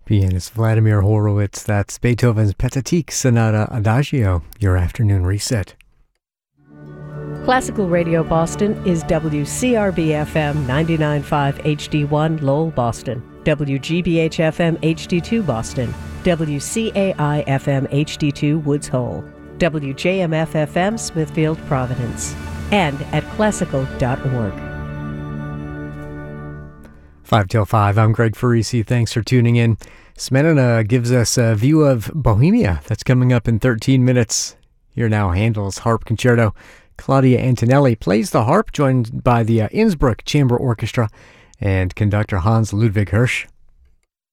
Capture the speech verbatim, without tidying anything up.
Pianist Vladimir Horowitz. That's Beethoven's Pathetique Sonata Adagio, your afternoon reset. Classical Radio Boston is W C R B F M ninety-nine point five H D one Lowell, Boston, W G B H F M H D two Boston, W C A I F M H D two Woods Hole, W J M F F M Smithfield, Providence, and at classical dot org. Five till five, I'm Greg Farisi. Thanks for tuning in. Smetana gives us a view of Bohemia. That's coming up in thirteen minutes. Here now, Handel's Harp Concerto. Claudia Antonelli plays the harp, joined by the uh, Innsbruck Chamber Orchestra and conductor Hans Ludwig Hirsch.